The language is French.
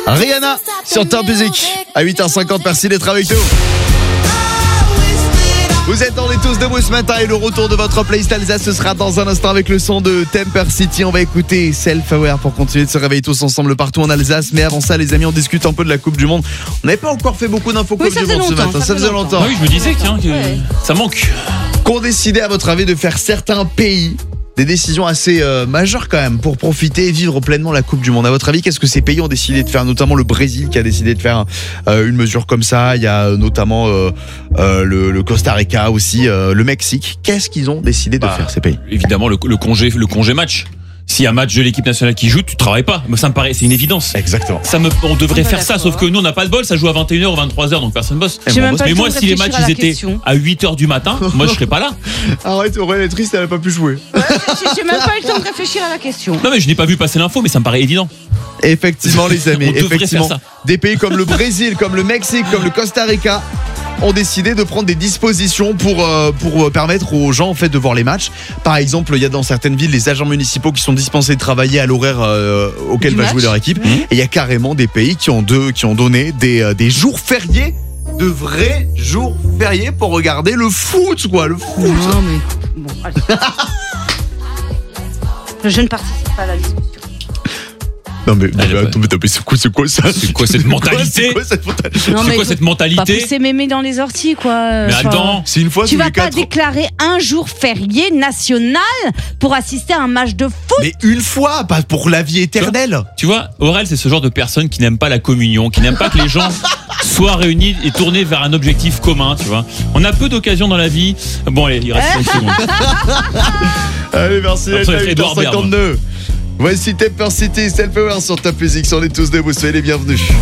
Rihanna sur Top Music à 8h50. Merci d'être avec nous. Vous êtes dans les tous debout ce matin et le retour de votre playlist Alsace, ce sera dans un instant avec le son de Temper City. On va écouter Self-Aware pour continuer de se réveiller tous ensemble partout en Alsace. Mais avant ça, les amis, on discute un peu de la Coupe du Monde. On n'avait pas encore fait beaucoup d'infos Coupe du Monde ce matin. Ça faisait longtemps. Ah oui, je me disais que ça manque. Qu'ont décidé, à votre avis, de faire certains pays des décisions assez majeures quand même pour profiter et vivre pleinement la Coupe du Monde. À votre avis, qu'est-ce que ces pays ont décidé de faire? Notamment le Brésil qui a décidé de faire une mesure comme ça. Il y a notamment le Costa Rica aussi, le Mexique. Qu'est-ce qu'ils ont décidé de faire ces pays? Évidemment, le congé match. S'il y a un match de l'équipe nationale qui joue, tu travailles pas. Ça me paraît, c'est une évidence. Exactement. On devrait faire ça, sauf que nous on n'a pas le bol, ça joue à 21h ou 23h, donc personne bosse. Mais moi, si les matchs ils étaient à 8h du matin, moi je serais pas là. Arrête, Aurélien est triste, elle a pas pu jouer. J'ai même pas eu le temps de réfléchir à la question. Non mais je n'ai pas vu passer l'info, mais ça me paraît évident. Effectivement les amis, On devrait effectivement. faire ça. Des pays comme le Brésil, comme le Mexique, comme le Costa Rica ont décidé de prendre des dispositions pour permettre aux gens en fait de voir les matchs. Par exemple, il y a dans certaines villes les agents municipaux qui sont dispensés de travailler à l'horaire auquel va jouer leur équipe. Et il y a carrément des pays qui ont donné des jours fériés, de vrais jours fériés pour regarder le foot, quoi, le foot. Non mais bon, allez. Je ne participe pas à la discussion. Non mais c'est quoi ça? C'est quoi cette mentalité? C'est quoi cette mentalité? Non, C'est mais quoi cette mentalité? Pas pousser mémé dans les orties, quoi. Mais attends, c'est une fois tu tous vas les pas 4 déclarer un jour férié national pour assister à un match de foot? Mais une fois, pas pour la vie éternelle. tu vois, Aurel, c'est ce genre de personne qui n'aime pas la communion, qui n'aime pas que les gens soient réunis et tournés vers un objectif commun, tu vois. On a peu d'occasions dans la vie. Bon, allez, il reste 5 secondes. Allez, merci d'être Après, à Edouard 8h52. Voici Temper City, Self-Aware sur Top Music. On est tous debout, soyez les bienvenus.